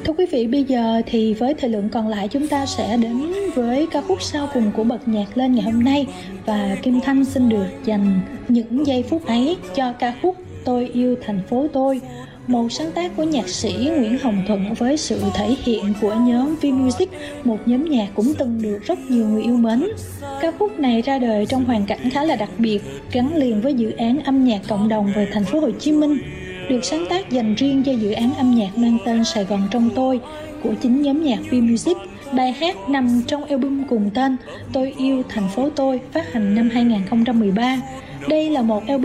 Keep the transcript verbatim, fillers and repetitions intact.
Thưa quý vị, bây giờ thì với thời lượng còn lại chúng ta sẽ đến với ca khúc sau cùng của bật nhạc lên ngày hôm nay, và Kim Thanh xin được dành những giây phút ấy cho ca khúc Tôi Yêu Thành Phố Tôi, một sáng tác của nhạc sĩ Nguyễn Hồng Thuận với sự thể hiện của nhóm V-Music, một nhóm nhạc cũng từng được rất nhiều người yêu mến. Ca khúc này ra đời trong hoàn cảnh khá là đặc biệt, gắn liền với dự án âm nhạc cộng đồng về thành phố Hồ Chí Minh, được sáng tác dành riêng cho dự án âm nhạc mang tên Sài Gòn Trong Tôi của chính nhóm nhạc V-Music. Bài hát nằm trong album cùng tên Tôi Yêu Thành Phố Tôi, phát hành năm hai nghìn không trăm mười ba. Đây là một album